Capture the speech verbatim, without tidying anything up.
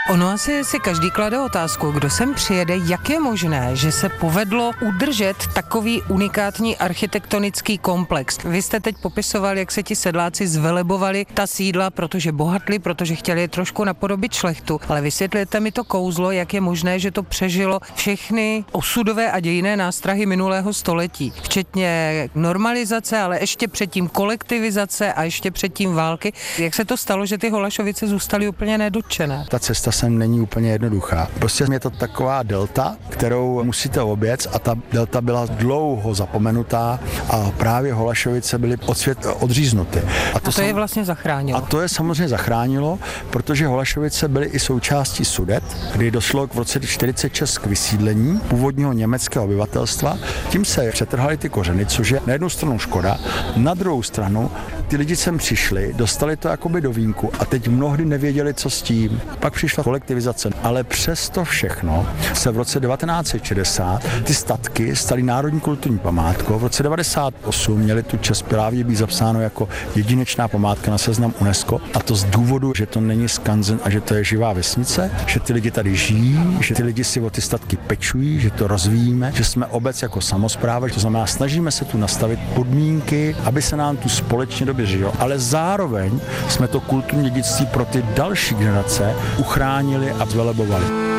Ono asi si každý klade otázku, kdo sem přijede, jak je možné, že se povedlo udržet takový unikátní architektonický komplex. Vy jste teď popisoval, jak se ti sedláci zvelebovali ta sídla, protože bohatli, protože chtěli je trošku napodobit šlechtu, ale vysvětlete mi to kouzlo, jak je možné, že to přežilo všechny osudové a dějinné nástrahy minulého století, včetně normalizace, ale ještě předtím kolektivizace a ještě předtím války. Jak se to stalo, že ty Holašovice zůstaly úplně nedotčené? Ta cesta sem není úplně jednoduchá. Prostě je to taková delta, kterou musíte objet, a ta delta byla dlouho zapomenutá a právě Holašovice byly od světa odříznuty. A to, a to sam... je vlastně zachránilo. A to je samozřejmě zachránilo, protože Holašovice byly i součástí Sudet, kdy došlo v roce čtyřicet šest k vysídlení původního německého obyvatelstva. Tím se přetrhaly ty kořeny, což je na jednu stranu škoda, na druhou stranu ty lidi sem přišli, dostali to jakoby do vínku a teď mnohdy nevěděli, co s tím. Pak přišla kolektivizace, ale přesto všechno se v roce devatenáct set šedesát ty statky staly národní kulturní památkou. V roce devadesát osm měli tu čest právě být zapsáno jako jedinečná památka na seznam UNESCO, a to z důvodu, že to není skanzen a že to je živá vesnice, že ty lidi tady žijí, že ty lidi si o ty statky pečují, že to rozvíjíme, že jsme obec jako samospráva, to znamená, snažíme se tu nastavit podmínky, aby se nám tu společně dobře žilo, ale zároveň jsme to kulturní dědictví pro ty další generace uchránili a zvelebovali.